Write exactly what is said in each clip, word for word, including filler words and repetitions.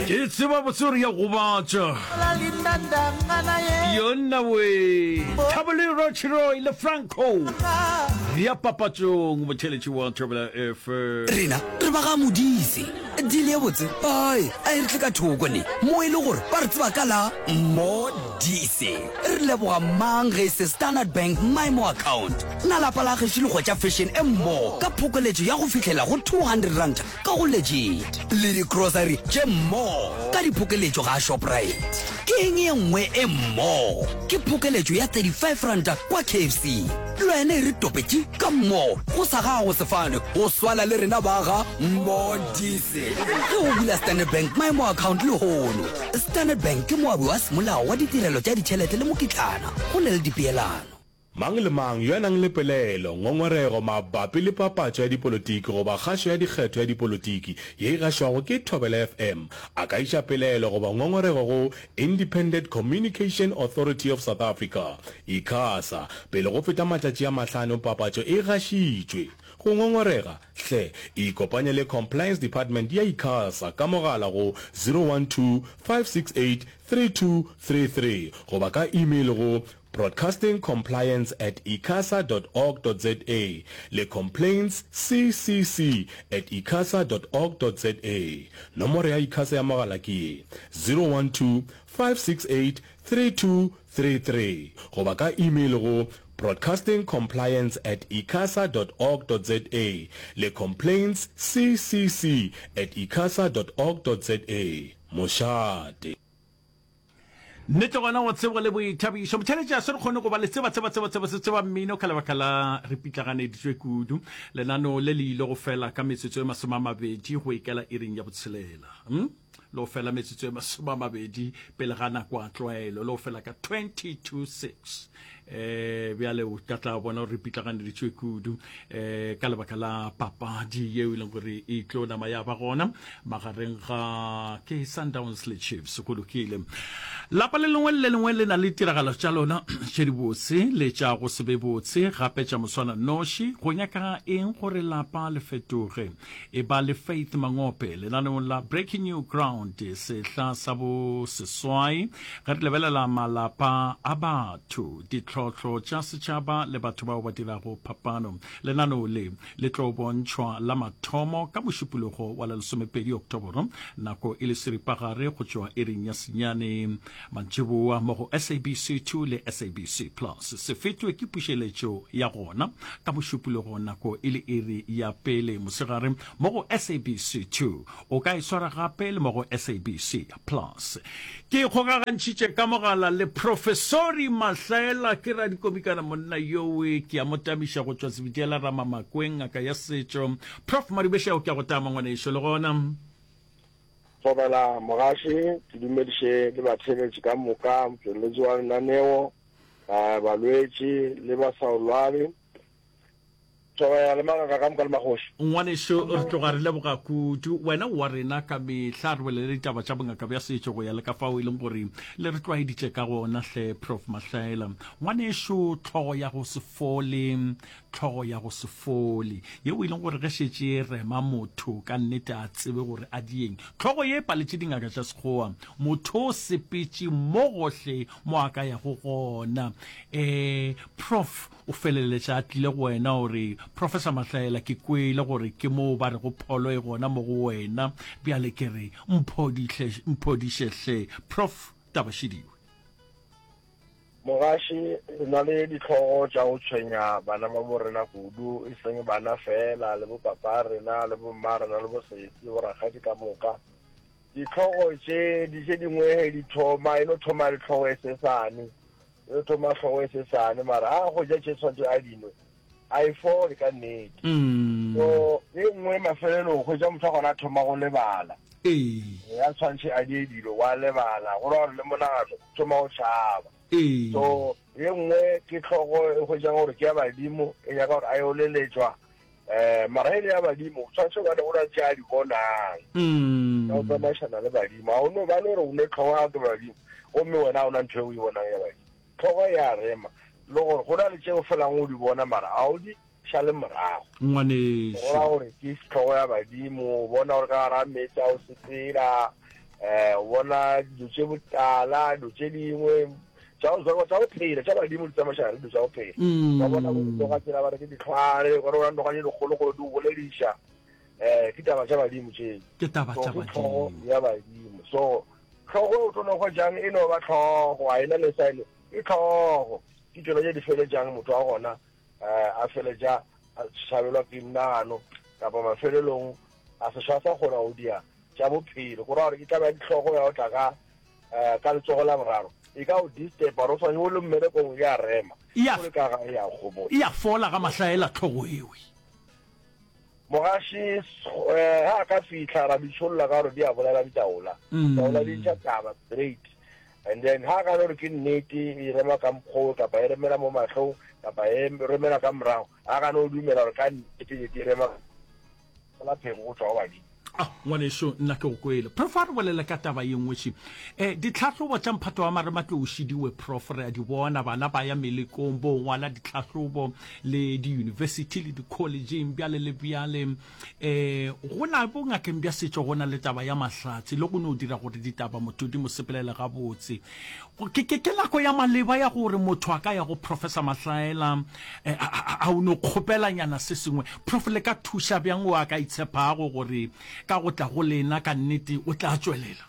It's about Suria Gubacha. Yonna way. Tabali Rochero in the Franco. Ria Papachung, what tell you want trouble if Rina, Ribaga Mudisi. Delia Woods. Ay, I think I took one. Moilor, Partswakala, Modisi. Lewa Mang is the Standard Bank, my mo account. Nalapala Shilucha fishing and more. Kapukalej Yahufikela, two hundred rand. Go legit. Lily Grocery, Gem more. Karipukelejo ha shop right. King yang we em more. Kipukelejo ya thirty-five rand kwa K F C. Lwene ri topeki ka mo. Go saga go se fane. Go swala le rena baga Modisi. Go bula Standard Bank my mo account le hono. Standard Bank ke mo wa simolao wa ditirelo tsa ditšhelete le mokitlana. Go ne le dipeelano. Mang le mang yo nang le pelelo ngongorego mabapi le papatso ya dipolotiki go ba kgasho ya dikgetho ya dipolotiki ye ga shwago ke Thobela F M a ka isha pelelo go ba ngongorego go Independent Communication Authority of South Africa ICASA pele go feta matšatši a mahlano papatso e gašitšwe go ngongorega hle ikopanya le Compliance Department ya ICASA ka mogala go zero one two five six eight three two three three go ba ka email go broadcastingcompliance at icasa dot org dot za le complaints ccc at icasa dot org dot za. Nomoro ya ICASA ya mogala ke zero one two five six eight three two three three go ba ka email go broadcastingcompliance at icasa dot org dot za le complaints ccc at icasa dot org dot za. Moshate Neto gana wa tsebo le boithabi so motheletse a se re khone go ba le tseba tseba tseba tseba tseba mmino kala bakala re pitlagane ditšwe kudu lenano le le ile go fela ka metsotso e masoma a mabedi go ikela iring ya botshelela hm lo fela metsotso e masoma a mabedi pele ga nako a tlwaelo lo fela ka twenty-two six eh biale o tla bona re pitlagane ditšwe kudu eh kala bakala papa di ye ile gore e tlona ma ya ba gona magareng ga ke Sundowns le Chiefs go lokile la pa le lengwe le lengwe le na le tiragalo tša lona tše di botse le tša go se be botse gape tša moswana noši go nyaka eng gore lapa le fetoge e ba le Faith Mangope lenaneong la Breaking New Ground sehla sa bo seswai ga re lebelela malapa a batho ditlhotlho tša setšhaba le batho bao ba dirago phapano lenaneo le le tlo bontšhwa la mathomo ka mošupologo wa la lesomepedi Oktoboro nako e le seripagare go tšwa ering ya senyane Manjiboa mo go S A B C two le S A B C Plus se fetwe ke pušeletšo ya gona ka mošupologo nako e le iri ya pele mosegare mo go S A B C two o ka e swara gape le mo go S A B C Plus ke kgokagantšhitše ka mogala le Professori Mahlaela ke ra dikomikana monna yowe ke a motamiša go tšwa sebitiela rama makweng ngaka ya setšo Prof Maribesha o ke a go tama ngwane ešo le gona Thobela mogaši ke dumediše le batsheletši ka moka motšweletši wa lenaneo balwetši le basaolwane Thobela le mangaka ka moka le magoši ngwanešo re tloga re leboga kudu wena wa rena ka mehla re bele le ditaba tša bongaka bja setšo go ya le ka fao e leng gore le re tlwaeditše ka gona hle Prof Mahlaela ngwanešo tlhogo ya go se fole tlhogo ya go se fole yeo e leng gore ge šetše rema motho ka nnete a tsebe gore a dieng tlhogo ye paletše dingaka tša sekgowa motho o sepetše mo gohle mo a ka ya go gona um Prof o feleletša a tlile go wena gore Professor Mahlaela ke kwele gore ke mo ba re go pholo e gona mo go wena bjale ke re mphodixehle Prof Tabashidiwe mogaši na le ditlhogo tša go tshwenya bana ba bo rena kudu e seng bana fela le bo papa rena le bo mma rena le bo sesi bo ragadi ka moka ditlhogo tše di tše dingwe di thoma e no thoma ditlhogo e sesane e thoma tlhogo e sesane mara a go ja tše tshwantse a dinwe a e fole ka nnete so e nngwe mafelelo go ja motho gona thoma go lebala ya tshwantse a di dilo wa lebala go re le monagano thoma go tšhaba so e nngwe ke tlhogo go ja gore ke ya badimo e nyaka gore a yo leletswa um mara e le ya badimo tshwantse bane go na tše a di bonang ka go tsamaišana le badimo ga o no bane gore o ne tlhogo ya ke badimo gomme wena o na ntho e o e bonang ya badimo tlhogo ya rema le gore go na le tšeo felang o di bona mara a o di šale morago ngwane gore ke tlhogo ya badimo bona gore ka gara metsi a o se tsela eh bona dutse botala dutse dingwe tsa o zwa tsa o phela tsa ba di mo tsa mashara di tsa o phela ba bona go ga tsela ba re di tlhware go rona ndo ga di golo go di boledisha eh ke taba tsa ba di mo tse ke taba tsa ba di ya ba di so tlhogo o tlo go jang eno ba tlhogo a ina le sale e tlhogo ke tsela ya di fele jang motho a gona eh a fele ja tshabelwa ke mnano ka ba mafelelong a se shasa gona o dia tsa bophelo go ra re ke taba di tlhogo ya o tla ka eh ka letsogo la boraro e ka o disturb ba ro sa yo le mmere go ya rema go ka ga ya go bo ya fola ga mahlaela tlhogo ewe mogashi eh ha ka fitla ra bisholla ka ro dia bolela ditaola taola di tsa taba straight and then ha ka re ke nnete e rema ka mkgo ka ba e remela mo matlho ka ba e remela ka mrao ha ka no dumela re ka nnete di rema la phego go tswa ba di ah ngwane sho nna ke go kwele prof a re bolela ka taba ye nngwe shi eh ditlhahlobo tsa mphato wa mare matlo o shidiwe prof re a di bona bana ba ya melekong bo ngwala ditlhahlobo le di university le di college bya le le byale eh gona bo ngakeng bya setso gona le taba ya mahlatsi le go no dira gore ditaba motho di mo sepelela ga botse ke ke ke lako ya maleba ya gore motho a ka ya go professor Mahlaela a o no khopela nyana se sengwe prof le ka thusha byang o ka itshepa go gore ka go tla go lena ka nnete o tla tswelela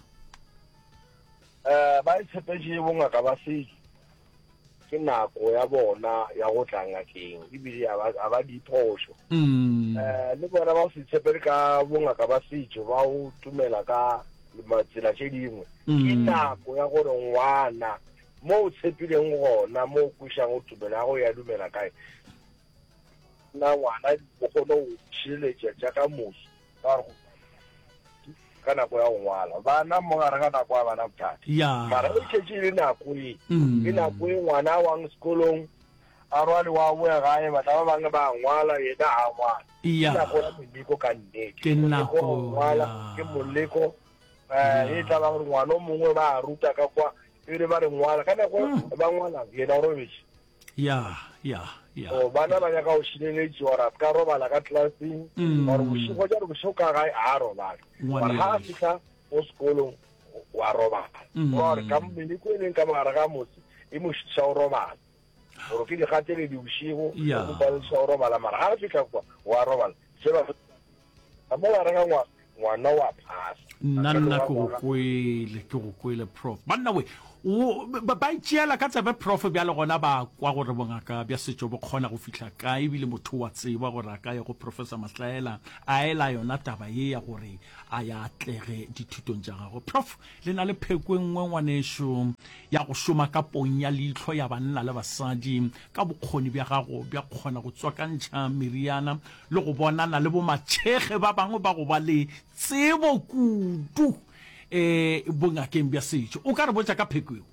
eh ba itshepetse bonga ka ba se ke nako ya bona ya go tlanga keng e bile a ba di phosho mm eh le bona ba se tshepere ka bonga ka ba se ba o tumela ka matsela tse dingwe ke nako ya gore ngwana mo o tshepileng gona mo o kushang o tumela go ya dumela kae na ngwana go gona o tshireletsa ka moso ka ka nako ya ngwala bana mo ga re ka nako ya bana bothata ya mara e tshetse le nako e ke nako e ngwana wang sekolong a rwale wa boya gae batla ba bang ba ngwala yena a ngwala ya nako ya moleko ka nnete ke nako ngwala ke moleko eh e tla ba gore ngwana o mongwe ba a ruta ka kwa e re ba re ngwala ka nako ba ngwala yena o robetse ya ya ya o bana ba ya ka o shileletsi ora ka robala ka classing or o shigo ja go shoka ga a robala wa ha fika o skolo wa robala or ka mbili ko leng ka mara ga motse e mo shisa o robala o ke di gatele di ushigo o ba le shao robala mara ha fika kwa wa robala se ba mo ga re ga ngwa ngwana wa pass nna go kwele ke go kwele prof banna we o ba itšela ka tsabe prof bja le gona ba kwa gore bongaka bja setšo bo kgona go fihla ka ebile motho wa tseba gore a ka ya go professor Mahlaela a ela yona taba ye ya gore a ya atlege dithutong tša gago prof le na le pheko nngwe ngwanešo ya go šoma ka pong ya leitlho ya banna le basadi ka bokgoni bja gago bja kgona go tswakantšha meriana le go bonana le bo matšhege ba bangwe ba go ba le tsebo kudu eh bongakeng bja setšo o ka re botsa ka pheko eo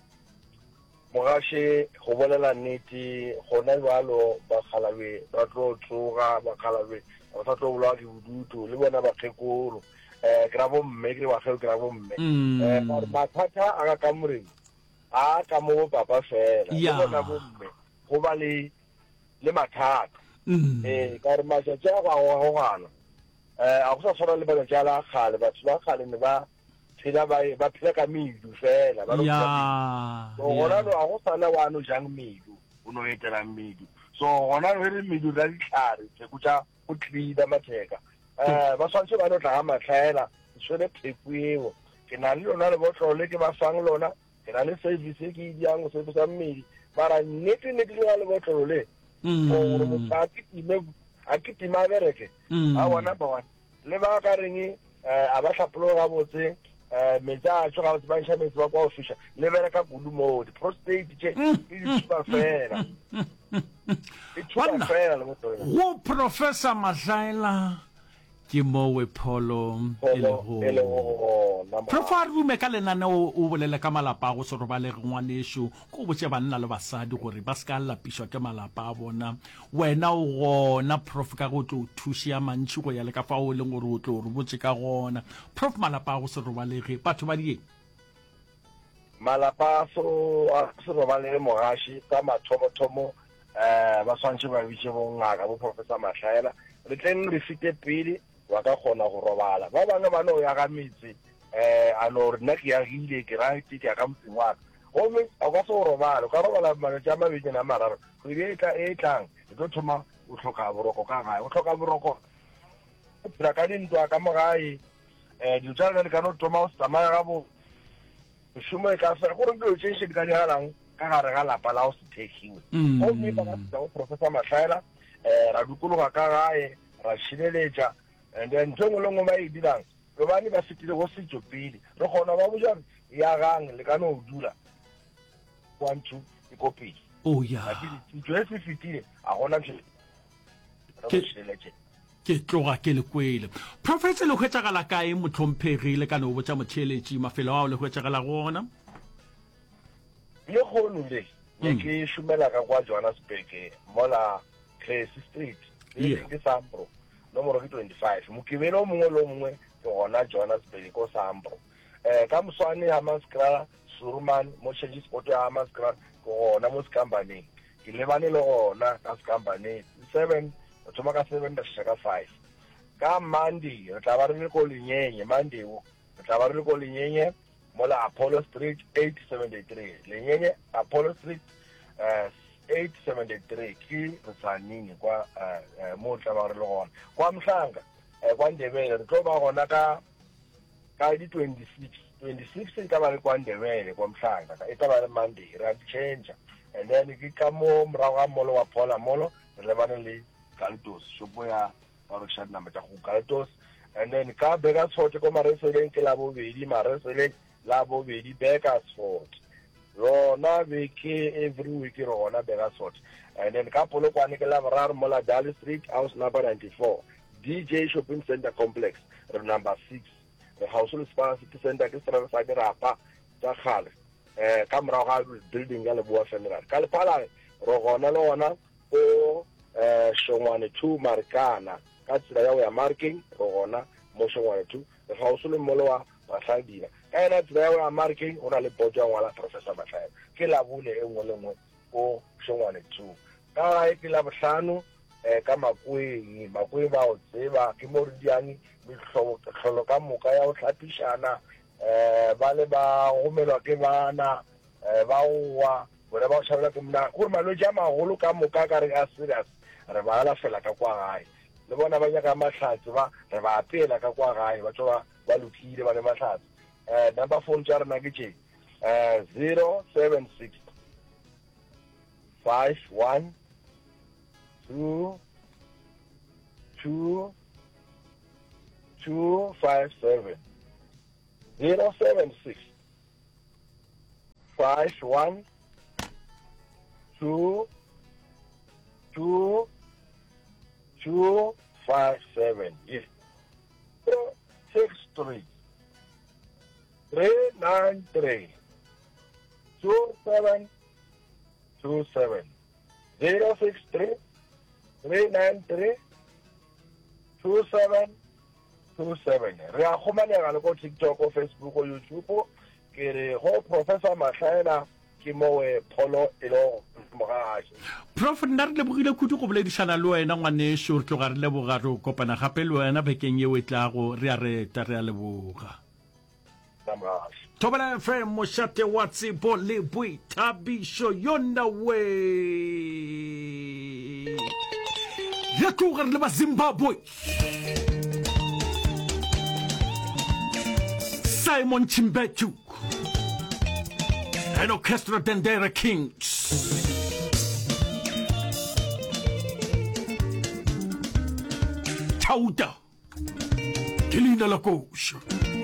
mogashi go bolela nnete gona jalo ba khalabe ba tlo tsoga ba khalabe ba tlo bola di budutu le bona ba phekolo eh kra bo mme ke ba khelo kra bo mme eh ba thata a ka kamore a ka mo papa fela le bona bo mme go ba le le mathata eh ka re ma tsa ga go gana eh a go sa tshwana le ba jala khale ba tswa khale ne ba phela ba ba phela ka medu fela ba ya so gona no a go sana wa no jang medu o no etela medu so gona re medu ra ditlhare tse go tsa go tlida matheka eh ba swantse ba no tla Mahlaela swele pheko eo ke na le lona le botlo le ke ba fang lona ke na le service e ke di yang se sa mmedi mara nnete nnete le botlo le o mo sa ke ime a ke tima bereke a bona ba le ba ka reng eh a ba tlhapolo ga botse eh metsa tso ga ba ntšha metsi ba kwa ofisha le bereka kudu mo di prostate tše e di tsuba fela e tsuba fela le motho go professor Mahlaela ke mowe pholo ele go prof a rume ka lenaneo o bolele ka malapa go se robale ngwanešo ko botse banna le basadi gore ba ska lapishwa ke malapa a bona wena o gona prof ka go tlo thušia mantši go ya le ka fa o leng gore o tlo re botse ka gona prof malapa a go se robalege batho ba die malapa so a se robalege mogashi ka mathomo-thomo eh ba swantse ba bitse bo ngaka bo professor Mahlaela re tleng re fite pele wa ka kgona go robala ba bangwe ba no ya ga metsi eh a no re nna ke ya gile ke ra ke ke ka motseng wa go me a go so robala ka robala mane tsa mabedi na mararo go ile tla e tlang e tlo thoma o tlhoka boroko ka gae o tlhoka boroko o tsira ka dintwa ka mo gae eh di tsara le ka no thoma o tsamaya ga bo shumo e ka fa go re go tshetse ka dihalang ka gare ga lapa la o se thekiwe go me ba ka go professor Mahlaela eh ra dukologa ka gae ra shileletša and then ntho le ngoma e dirang lo bane ba fitile go setso pele re gona ba bo jang ya gang le ka no dula one two e copy oh ya ntho e se fitile a gona ntho ke ke tloga ke le kwele professor le hwetšagala kae motlhomphegile ka no botsa motheletši mafelo ao le hwetšagala gona le gonu le ke shumela ka kwa Johannesburg mola Tracy Street le ke Sambro nomoro ke twenty-five mokibelo mongwe le mongwe ke gona Johannesburg ko Sambro eh ka moswane ha Maskra Surman mo Change Sport ya Maskra ko gona mo Skambane ke lebane le gona ka Skambane seven o thoma ka seven da shaka five ka Monday re tla ba re le ko Lenyenye Monday o re tla ba re le ko Lenyenye mola Apollo Street eight seventy-three Lenyenye Apollo Street uh, eight seventy-three ki Tsanini kwa mo tla ba re le gona kwa Mhlanga kwa Ndebele re tlo ba gona ka ka di twenty-six twenty-six ka ba le kwa Ndebele kwa Mhlanga e tla ba le Monday ra change and then ke ka mo mraga molo wa Paula molo re ba le Galtos shopo ya Parokshad na meta go Galtos and then ka bega tsote ko mareseleng ke la bobedi mareseleng la bobedi Bakersford rona beke every week rona Bakersford and then ka polo kwa ne ke la boraro mola Dali Street house number ninety-four D J Shopping Center Complex re number six the Household Spa City Center ke sera sa dirapa tsa khale eh ka mora ga building ya Leboa Funeral ka le pala ro gona le ona o eh Shongwane two Marikana ka tsela ya ya marking ro gona mo Shongwane two the Household Moloa Mahlaela ka ena tsela ya marking ona le potso ya ngwala Professor Mahlaela ke la bule e ngwe le ngwe o Shongwane two ka e ke la bohlano eh ka Makweng Makweng ba o tseba ke mo ridiang tlholo ka moka ya o tlhapishana eh ba le ba gomelwa ke bana eh ba wa bona ba tshabela ke mna go malo ja magolo ka moka ka re a serious re ba la fela ka kwa gae le bona ba nyaka mahlatsi ba re ba apela ka kwa gae ba tsoba ba lokile ba le mahlatsi eh number phone ja rena ke tse eh zero seven six five one two two two five seven zero seven six five one two two two five seven zero six three three nine three two seven two seven zero six three three nine three two seven two seven re a kgomanega le ko TikTok o Facebook o YouTube ke re go Professor Mahlaela ke mowe pholo elo mogashi Prof nna re lebogile kudu go boledishana le wena ngwaneso re tloga re leboga re kopana gape le wena bekeng ye wetlago re a reta re a leboga Thobela F M mošate wa tsebo le boithabišo yona we ya tloga re le ba Zimbabwe Simon Chimbetu and Orchestra Dendera Kings Tauda Kelina Lakosha